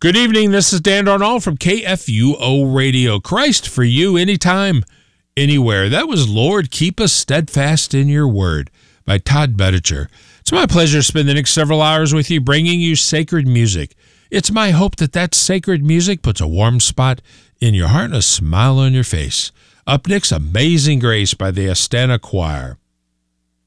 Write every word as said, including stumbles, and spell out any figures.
Good evening. This is Dan Darnall from K F U O Radio. Christ for you anytime, anywhere. That was Lord, Keep Us Steadfast in Your Word by Todd Betticher. It's my pleasure to spend the next several hours with you bringing you sacred music. It's my hope that that sacred music puts a warm spot in your heart and a smile on your face. Up next, Amazing Grace by the Astana Choir.